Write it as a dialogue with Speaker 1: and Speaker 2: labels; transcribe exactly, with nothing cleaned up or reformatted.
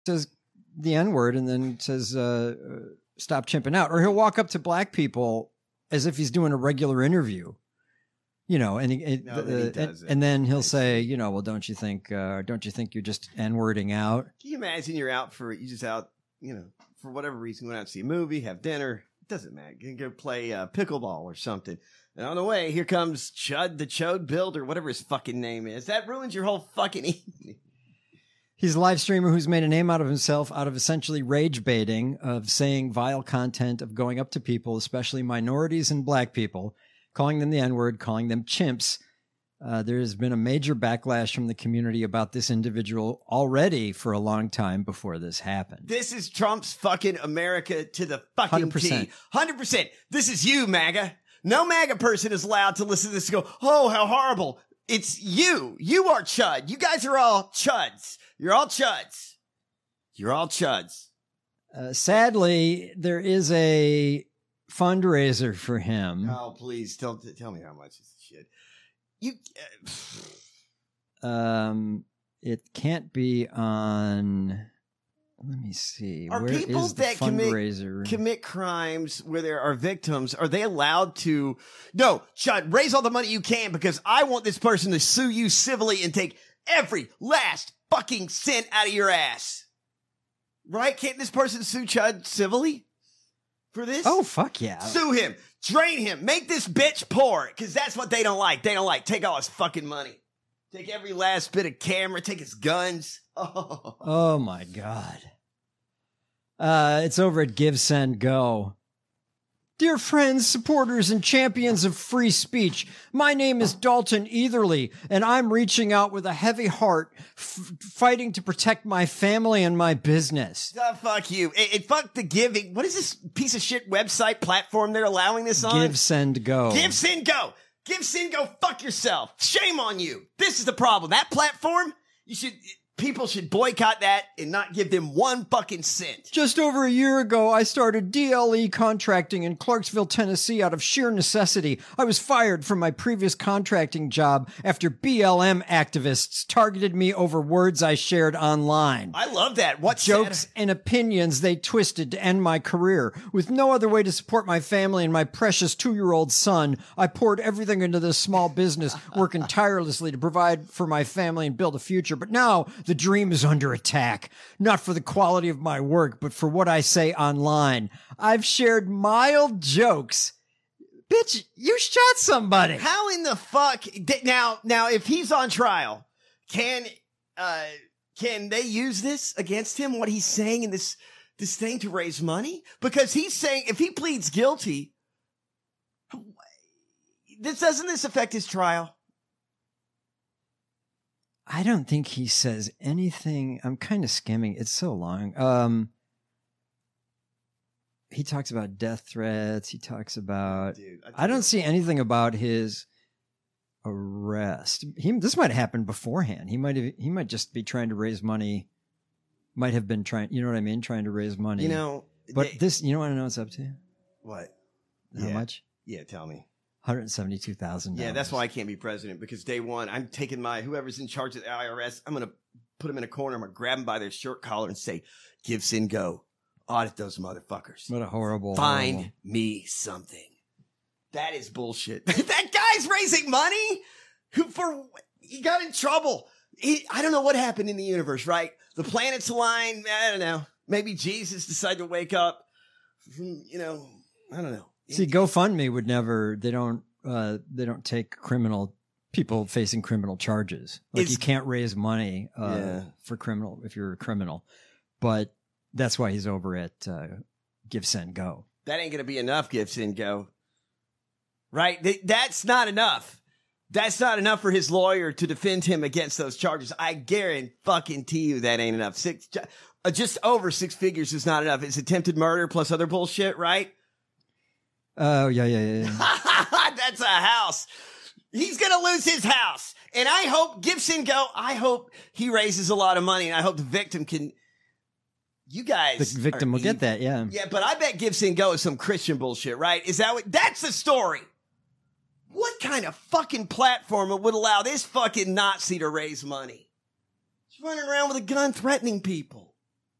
Speaker 1: says the N-word and then says, uh, stop chimping out. Or he'll walk up to black people as if he's doing a regular interview, you know, and, it,
Speaker 2: No,
Speaker 1: uh,
Speaker 2: then he
Speaker 1: and,
Speaker 2: does it.
Speaker 1: and then he'll say, you know, well, don't you think, uh, don't you think you're just N-wording out?
Speaker 2: Can you imagine you're out for, you just out, you know, for whatever reason, going out to see a movie, have dinner. It doesn't matter. You can go play uh, pickleball or something. And on the way, here comes Chud the Chode Builder, whatever his fucking name is. That ruins your whole fucking evening.
Speaker 1: He's a live streamer who's made a name out of himself out of essentially rage baiting, of saying vile content, of going up to people, especially minorities and black people, calling them the N-word, calling them chimps. Uh, there has been a major backlash from the community about this individual already for a long time before this happened.
Speaker 2: This is Trump's fucking America to the fucking
Speaker 1: one hundred percent.
Speaker 2: T. one hundred percent. This is you, MAGA. No MAGA person is allowed to listen to this and go, oh, how horrible. It's you. You are Chud. You guys are all Chuds. You're all Chuds. You're all Chuds.
Speaker 1: Uh, sadly, there is a fundraiser for him.
Speaker 2: Oh, please tell tell me how much this shit. You. Uh,
Speaker 1: um, it can't be on. Let me see.
Speaker 2: Are
Speaker 1: Where
Speaker 2: people
Speaker 1: is the
Speaker 2: that commit,
Speaker 1: fundraiser?
Speaker 2: commit crimes where there are victims, are they allowed to? No, Chud, raise all the money you can because I want this person to sue you civilly and take every last fucking cent out of your ass. Right? Can't this person sue Chud civilly for this?
Speaker 1: Oh, fuck yeah.
Speaker 2: Sue him. Drain him. Make this bitch poor because that's what they don't like. They don't like. Take all his fucking money. Take every last bit of camera. Take his guns. Oh,
Speaker 1: oh my God. Uh, it's over at Give, Send, Go. Dear friends, supporters, and champions of free speech, my name is Dalton Etherly, and I'm reaching out with a heavy heart, f- fighting to protect my family and my business.
Speaker 2: Oh, fuck you. And, and fuck the giving. What is this piece of shit website platform they're allowing this on?
Speaker 1: Give, Send, Go.
Speaker 2: Give, Send, Go. Give, Send, Go. Fuck yourself. Shame on you. This is the problem. That platform, you should... People should boycott that and not give them one fucking cent.
Speaker 1: Just over a year ago, I started D L E contracting in Clarksville, Tennessee out of sheer necessity. I was fired from my previous contracting job after B L M activists targeted me over words I shared online.
Speaker 2: I love that. What
Speaker 1: jokes and opinions they twisted to end my career. With no other way to support my family and my precious two-year-old son, I poured everything into this small business, working tirelessly to provide for my family and build a future. But now the dream is under attack, not for the quality of my work, but for what I say online. I've shared mild jokes. Bitch, you shot somebody.
Speaker 2: How in the fuck? Now, now, if he's on trial, can, uh, can they use this against him? What he's saying in this, this thing to raise money? Because he's saying if he pleads guilty, this doesn't this affect his trial?
Speaker 1: I don't think he says anything. I'm kind of skimming. It's so long. Um, he talks about death threats. He talks about,
Speaker 2: Dude,
Speaker 1: I, I don't see anything about his arrest. He, this might have happened beforehand. He might have, he might just be trying to raise money. Might have been trying, you know what I mean? Trying to raise money.
Speaker 2: You know,
Speaker 1: but
Speaker 2: they,
Speaker 1: this, you know what I know it's up to?
Speaker 2: What?
Speaker 1: How
Speaker 2: yeah.
Speaker 1: much?
Speaker 2: Yeah. Tell me.
Speaker 1: one hundred seventy-two thousand dollars.
Speaker 2: Yeah, that's why I can't be president, because day one, I'm taking my, whoever's in charge of the I R S, I'm going to put them in a corner. I'm going to grab them by their shirt collar and say, give, send, go. Audit those motherfuckers.
Speaker 1: What a horrible.
Speaker 2: Find
Speaker 1: horrible.
Speaker 2: me something. That is bullshit. That guy's raising money who for, he got in trouble. He, I don't know what happened in the universe, right? The planets aligned. I don't know. Maybe Jesus decided to wake up from, you know, I don't know.
Speaker 1: See, GoFundMe would never, they don't, uh, they don't take criminal people facing criminal charges. Like
Speaker 2: It's-
Speaker 1: you can't raise money, uh,
Speaker 2: Yeah.
Speaker 1: for criminal, if you're a criminal, but that's why he's over at, uh, Give, Send, Go.
Speaker 2: That ain't going to be enough, give, send, go. Right? Th- That's not enough. That's not enough for his lawyer to defend him against those charges. I guarantee fucking to you that ain't enough. Six, uh, just over six figures is not enough. It's attempted murder plus other bullshit, right?
Speaker 1: Oh, yeah, yeah, yeah. yeah.
Speaker 2: That's a house. He's going to lose his house. And I hope Gibson go. I hope he raises a lot of money, and I hope the victim can. You guys.
Speaker 1: The victim
Speaker 2: are
Speaker 1: will get
Speaker 2: evil.
Speaker 1: that, yeah.
Speaker 2: Yeah, but I bet Gibson go is some Christian bullshit, right? Is that what? That's the story. What kind of fucking platform would allow this fucking Nazi to raise money? He's running around with a gun threatening people.